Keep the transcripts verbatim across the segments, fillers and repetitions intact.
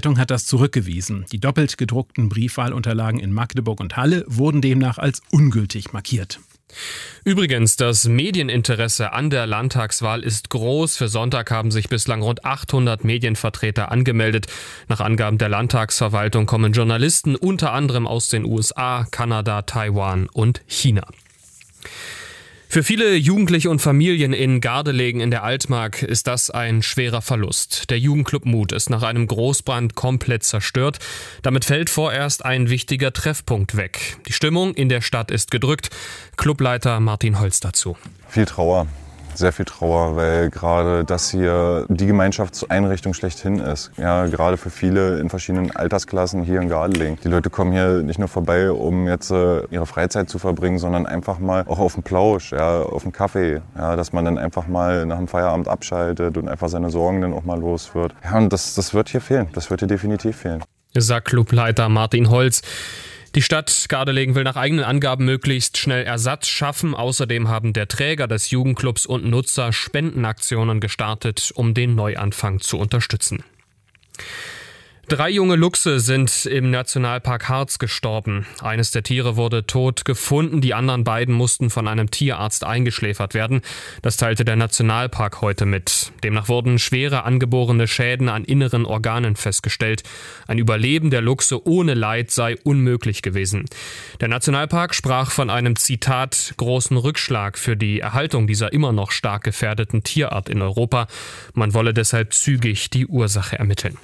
Staatsverwaltung hat das zurückgewiesen. Die doppelt gedruckten Briefwahlunterlagen in Magdeburg und Halle wurden demnach als ungültig markiert. Übrigens, das Medieninteresse an der Landtagswahl ist groß. Für Sonntag haben sich bislang rund achthundert Medienvertreter angemeldet. Nach Angaben der Landtagsverwaltung kommen Journalisten unter anderem aus den U S A, Kanada, Taiwan und China. Für viele Jugendliche und Familien in Gardelegen in der Altmark ist das ein schwerer Verlust. Der Jugendclub Mut ist nach einem Großbrand komplett zerstört. Damit fällt vorerst ein wichtiger Treffpunkt weg. Die Stimmung in der Stadt ist gedrückt. Clubleiter Martin Holz dazu. Viel Trauer. Sehr viel Trauer, weil gerade das hier die Gemeinschaftseinrichtung schlechthin ist. Ja, gerade für viele in verschiedenen Altersklassen hier in Gardelegen. Die Leute kommen hier nicht nur vorbei, um jetzt äh, ihre Freizeit zu verbringen, sondern einfach mal auch auf den Plausch, ja, auf den Kaffee. Ja, dass man dann einfach mal nach dem Feierabend abschaltet und einfach seine Sorgen dann auch mal los wird. Ja, und das, das wird hier fehlen. Das wird hier definitiv fehlen. Sagt Clubleiter Martin Holz. Die Stadt Gardelegen will nach eigenen Angaben möglichst schnell Ersatz schaffen. Außerdem haben der Träger des Jugendclubs und Nutzer Spendenaktionen gestartet, um den Neuanfang zu unterstützen. Drei junge Luchse sind im Nationalpark Harz gestorben. Eines der Tiere wurde tot gefunden, die anderen beiden mussten von einem Tierarzt eingeschläfert werden. Das teilte der Nationalpark heute mit. Demnach wurden schwere angeborene Schäden an inneren Organen festgestellt. Ein Überleben der Luchse ohne Leid sei unmöglich gewesen. Der Nationalpark sprach von einem, Zitat, großen Rückschlag für die Erhaltung dieser immer noch stark gefährdeten Tierart in Europa. Man wolle deshalb zügig die Ursache ermitteln.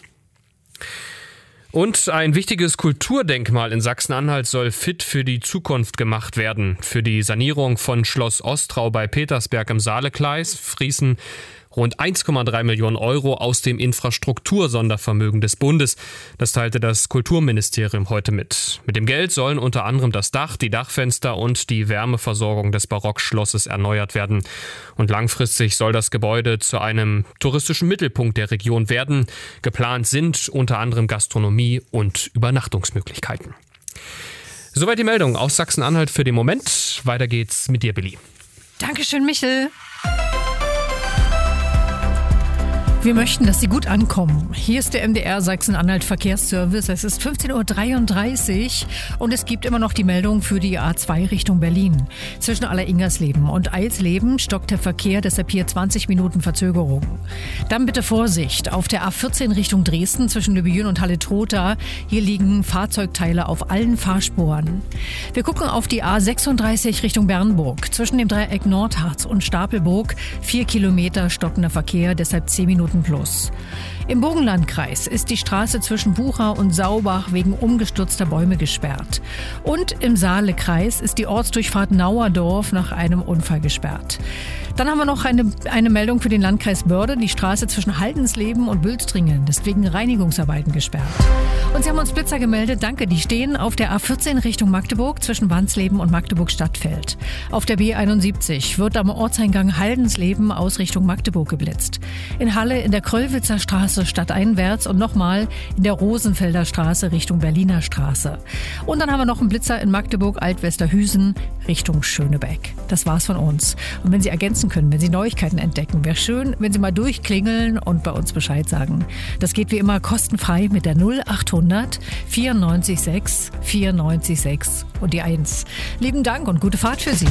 Und ein wichtiges Kulturdenkmal in Sachsen-Anhalt soll fit für die Zukunft gemacht werden. Für die Sanierung von Schloss Ostrau bei Petersberg im Saalekreis fließen rund eins Komma drei Millionen Euro aus dem Infrastruktursondervermögen des Bundes. Das teilte das Kulturministerium heute mit. Mit dem Geld sollen unter anderem das Dach, die Dachfenster und die Wärmeversorgung des Barockschlosses erneuert werden. Und langfristig soll das Gebäude zu einem touristischen Mittelpunkt der Region werden. Geplant sind unter anderem Gastronomie und Übernachtungsmöglichkeiten. Soweit die Meldung aus Sachsen-Anhalt für den Moment. Weiter geht's mit dir, Billy. Dankeschön, Michel. Wir möchten, dass Sie gut ankommen. Hier ist der M D R Sachsen-Anhalt Verkehrsservice. Es ist fünfzehn Uhr dreiunddreißig und es gibt immer noch die Meldung für die A zwei Richtung Berlin. Zwischen Aller-Ingersleben und Eilsleben stockt der Verkehr, deshalb hier zwanzig Minuten Verzögerung. Dann bitte Vorsicht auf der A vierzehn Richtung Dresden zwischen Lübejün und Halle-Trotha. Hier liegen Fahrzeugteile auf allen Fahrspuren. Wir gucken auf die A sechsunddreißig Richtung Bernburg. Zwischen dem Dreieck Nordharz und Stapelburg vier Kilometer stockender Verkehr, deshalb zehn Minuten plus. Im Burgenlandkreis ist die Straße zwischen Bucha und Saubach wegen umgestürzter Bäume gesperrt. Und im Saalekreis ist die Ortsdurchfahrt Nauerdorf nach einem Unfall gesperrt. Dann haben wir noch eine, eine Meldung für den Landkreis Börde. Die Straße zwischen Haldensleben und Bülstringen ist wegen Reinigungsarbeiten gesperrt. Und Sie haben uns Blitzer gemeldet. Danke. Die stehen auf der A vierzehn Richtung Magdeburg zwischen Wansleben und Magdeburg-Stadtfeld. Auf der B einundsiebzig wird am Ortseingang Haldensleben aus Richtung Magdeburg geblitzt. In Halle in der Kröllwitzer Straße stadteinwärts und nochmal in der Rosenfelder Straße Richtung Berliner Straße. Und dann haben wir noch einen Blitzer in Magdeburg Altwesterhüsen Richtung Schönebeck. Das war's von uns. Und wenn Sie ergänzen können, wenn Sie Neuigkeiten entdecken, wäre schön, wenn Sie mal durchklingeln und bei uns Bescheid sagen. Das geht wie immer kostenfrei mit der null achthundert vierundneunzig sechs vierundneunzig sechs und die eins. Lieben Dank und gute Fahrt für Sie.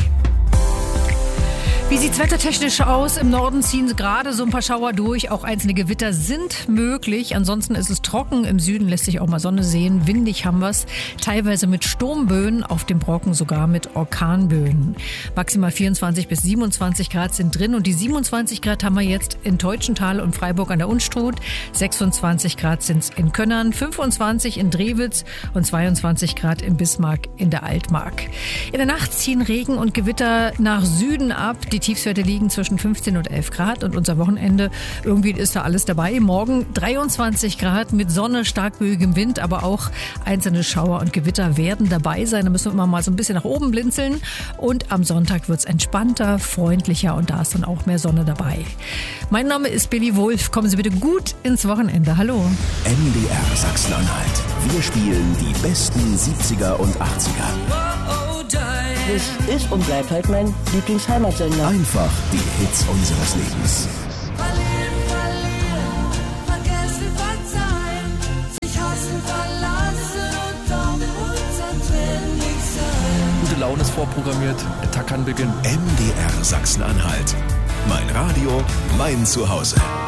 Wie sieht's wettertechnisch aus? Im Norden ziehen gerade so ein paar Schauer durch. Auch einzelne Gewitter sind möglich. Ansonsten ist es trocken. Im Süden lässt sich auch mal Sonne sehen. Windig haben wir's. Teilweise mit Sturmböen. Auf dem Brocken sogar mit Orkanböen. Maximal vierundzwanzig bis siebenundzwanzig Grad sind drin. Und die siebenundzwanzig Grad haben wir jetzt in Teutschenthal und Freiburg an der Unstrut. sechsundzwanzig Grad sind's in Könnern. fünfundzwanzig in Drewitz und zweiundzwanzig Grad in Bismarck in der Altmark. In der Nacht ziehen Regen und Gewitter nach Süden ab. Die Tiefstwerte liegen zwischen fünfzehn und elf Grad und unser Wochenende, irgendwie ist da alles dabei. Morgen dreiundzwanzig Grad mit Sonne, starkböigem Wind, aber auch einzelne Schauer und Gewitter werden dabei sein. Da müssen wir immer mal so ein bisschen nach oben blinzeln. Und am Sonntag wird es entspannter, freundlicher und da ist dann auch mehr Sonne dabei. Mein Name ist Billy Wulff. Kommen Sie bitte gut ins Wochenende. Hallo. M D R Sachsen-Anhalt. Wir spielen die besten siebziger und achtziger. Das ist und bleibt halt mein Lieblingsheimatsender. Einfach die Hits unseres Lebens. Countdown ist vorprogrammiert, der Tag kann beginnen. M D R Sachsen-Anhalt. Mein Radio, mein Zuhause.